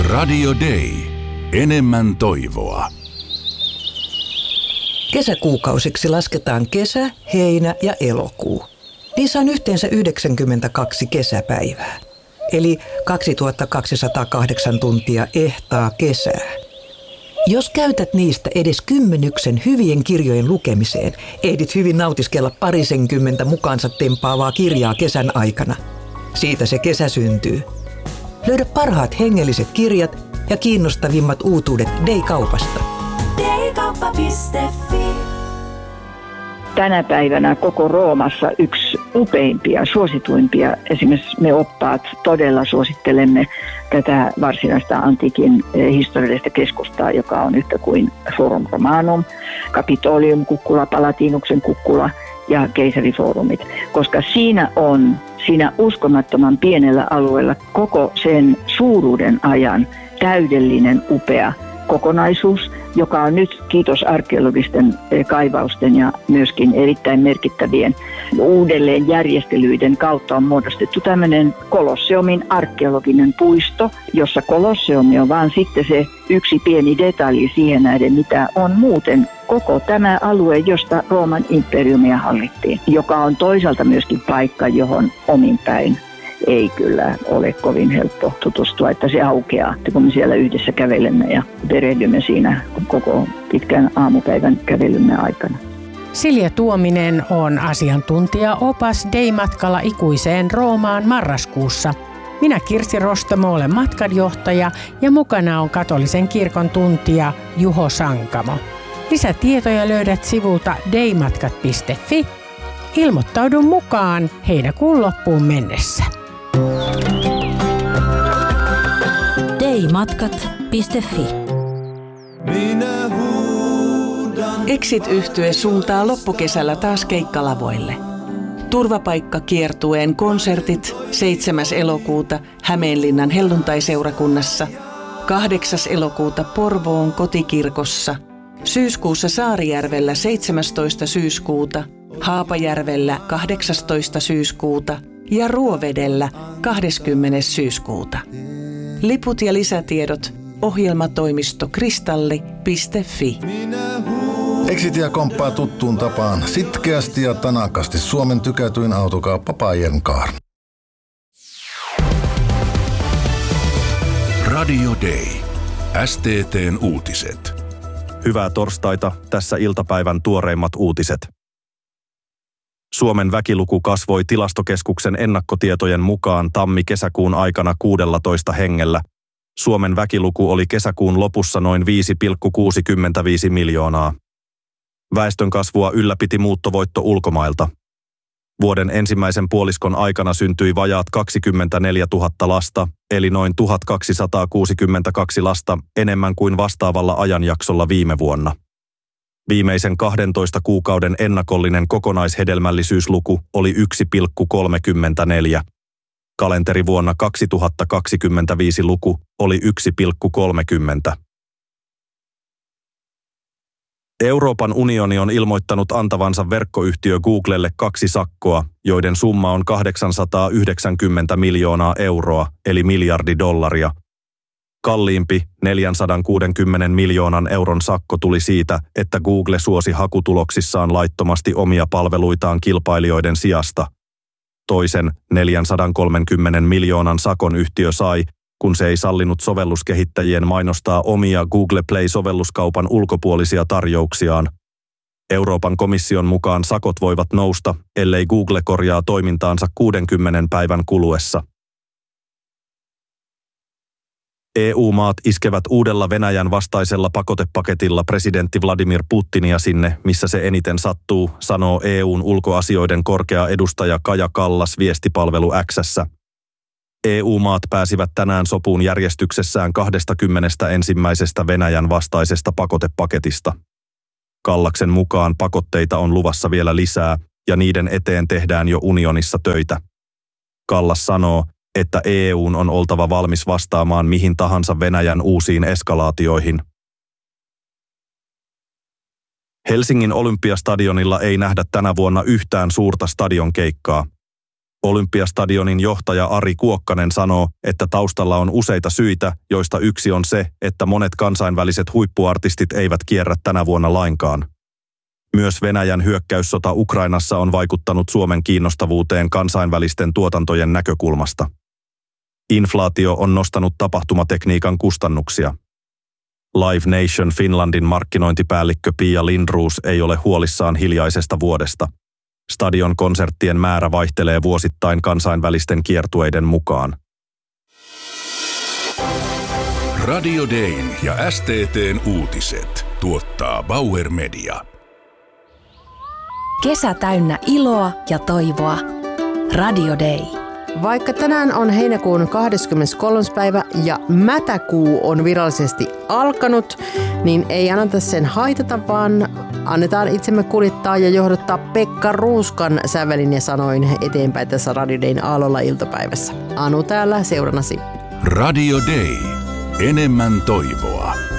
Radio Day. Enemmän toivoa. Kesäkuukausiksi lasketaan kesä, heinä ja elokuu. Niissä on yhteensä 92 kesäpäivää, eli 2208 tuntia ehtaa kesää. Jos käytät niistä edes 10 hyvien kirjojen lukemiseen, ehdit hyvin nautiskella parisenkymmentä mukaansa tempaavaa kirjaa kesän aikana. Siitä se kesä syntyy. Löydä parhaat hengelliset kirjat ja kiinnostavimmat uutuudet Day-kaupasta. Daykauppa.fi. Tänä päivänä koko Roomassa yksi upeimpia, suosituimpia, esimerkiksi me oppaat todella suosittelemme tätä varsinaista antiikin historiallista keskustaa, joka on yhtä kuin Forum Romanum, Capitolium kukkula, Palatinuksen kukkula ja keisarifoorumit, koska siinä uskomattoman pienellä alueella koko sen suuruuden ajan täydellinen upea kokonaisuus, joka on nyt kiitos arkeologisten kaivausten ja myöskin erittäin merkittävien uudelleenjärjestelyiden kautta on muodostettu tämmöinen Kolosseumin arkeologinen puisto, jossa Kolosseumi on vaan sitten se yksi pieni detalji siihen nähden, mitä on muuten koko tämä alue, josta Rooman imperiumia hallittiin, joka on toisaalta myöskin paikka, johon omin päin ei kyllä ole kovin helppo tutustua, että se aukeaa, kun me siellä yhdessä kävelemme ja perehdymme siinä koko pitkän aamupäivän kävelymme aikana. Silja Tuominen on asiantuntija-opas Day-matkalla ikuiseen Roomaan marraskuussa. Minä Kirsi Rostamo olen matkanjohtaja ja mukana on katolisen kirkon tuntija Juho Sankamo. Lisätietoja löydät sivulta daymatkat.fi. Ilmoittaudu mukaan heinäkuun loppuun mennessä. Daymatkat.fi. Exit-yhtye suuntaa loppukesällä taas keikkalavoille. Turvapaikkakiertueen konsertit 7. elokuuta Hämeenlinnan helluntaiseurakunnassa, 8. elokuuta Porvoon kotikirkossa, syyskuussa Saarijärvellä 17. syyskuuta, Haapajärvellä 18. syyskuuta ja Ruovedellä 20. syyskuuta. Liput ja lisätiedot ohjelmatoimisto kristalli.fi. Exitia komppaa tuttuun tapaan sitkeästi ja tanakasti Suomen tykätyin autokauppa Bajern Car. Radio Day. STT:n uutiset. Hyvää torstaita, tässä iltapäivän tuoreimmat uutiset. Suomen väkiluku kasvoi Tilastokeskuksen ennakkotietojen mukaan tammi-kesäkuun aikana 16 hengellä. Suomen väkiluku oli kesäkuun lopussa noin 5,65 miljoonaa. Väestönkasvua ylläpiti muuttovoitto ulkomailta. Vuoden ensimmäisen puoliskon aikana syntyi vajaat 24 000 lasta, eli noin 1262 lasta enemmän kuin vastaavalla ajanjaksolla viime vuonna. Viimeisen 12 kuukauden ennakollinen kokonaishedelmällisyysluku oli 1,34. Kalenterivuonna 2025 luku oli 1,30. Euroopan unioni on ilmoittanut antavansa verkkoyhtiö Googlelle 2 sakkoa, joiden summa on 890 miljoonaa euroa, eli miljardi dollaria. Kalliimpi 460 miljoonan euron sakko tuli siitä, että Google suosi hakutuloksissaan laittomasti omia palveluitaan kilpailijoiden sijasta. Toisen 430 miljoonan sakon yhtiö sai, kun se ei sallinut sovelluskehittäjien mainostaa omia Google Play-sovelluskaupan ulkopuolisia tarjouksiaan. Euroopan komission mukaan sakot voivat nousta, ellei Google korjaa toimintaansa 60 päivän kuluessa. EU-maat iskevät uudella Venäjän vastaisella pakotepaketilla presidentti Vladimir Putinia sinne, missä se eniten sattuu, sanoo EUn ulkoasioiden korkea edustaja Kaja Kallas viestipalvelu X:ssä. EU-maat pääsivät tänään sopuun järjestyksessään 21. Venäjän vastaisesta pakotepaketista. Kallaksen mukaan pakotteita on luvassa vielä lisää ja niiden eteen tehdään jo unionissa töitä. Kallas sanoo, että EUn on oltava valmis vastaamaan mihin tahansa Venäjän uusiin eskalaatioihin. Helsingin Olympiastadionilla ei nähdä tänä vuonna yhtään suurta stadionkeikkaa. Olympiastadionin johtaja Ari Kuokkanen sanoo, että taustalla on useita syitä, joista yksi on se, että monet kansainväliset huippuartistit eivät kierrä tänä vuonna lainkaan. Myös Venäjän hyökkäyssota Ukrainassa on vaikuttanut Suomen kiinnostavuuteen kansainvälisten tuotantojen näkökulmasta. Inflaatio on nostanut tapahtumatekniikan kustannuksia. Live Nation Finlandin markkinointipäällikkö Pia Lindroos ei ole huolissaan hiljaisesta vuodesta. Stadion konserttien määrä vaihtelee vuosittain kansainvälisten kiertueiden mukaan. Radio Dayn ja STT:n uutiset tuottaa Bauer Media. Kesä täynnä iloa ja toivoa. Radio Day. Vaikka tänään on heinäkuun 23. päivä ja mätäkuu on virallisesti alkanut, niin ei anneta sen haitata, vaan annetaan itsemme kuljettaa ja johdottaa Pekka Ruuskan sävelin ja sanoin eteenpäin tässä Radio Dayn aallolla iltapäivässä. Anu täällä seurannasi. Radio Day. Enemmän toivoa.